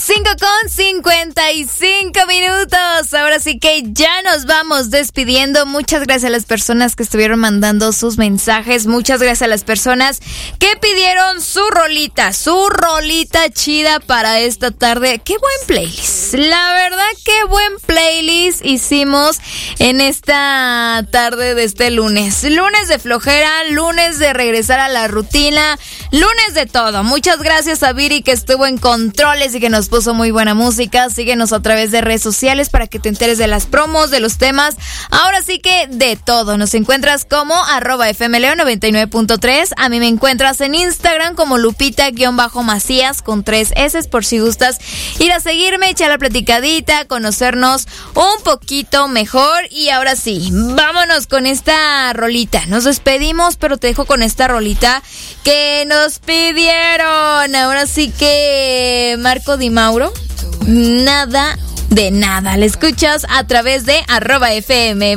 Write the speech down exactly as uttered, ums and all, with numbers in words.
cinco con cincuenta y cinco minutos. Ahora sí que ya nos vamos despidiendo. Muchas gracias a las personas que estuvieron mandando sus mensajes. Muchas gracias a las personas que pidieron su rolita, su rolita chida para esta tarde. Qué buen playlist. La verdad, qué buen playlist hicimos en esta tarde de este lunes. Lunes de flojera, lunes de regresar a la rutina, lunes de todo. Muchas gracias a Viri que estuvo en controles y que nos puso muy buena música. Síguenos a través de redes sociales para que te enteres de las promos, de los temas. Ahora sí que de todo. Nos encuentras como arroba fmleo noventa y nueve punto tres. A mí me encuentras en Instagram como Lupita-Macías con tres S por si gustas ir a seguirme, echar la platicadita, conocernos un poquito mejor. Y ahora sí, vámonos con esta rolita. Nos despedimos, pero te dejo con esta rolita que nos pidieron. Ahora sí que Marco Di Mauro, nada de nada. La escuchas a través de arroba fm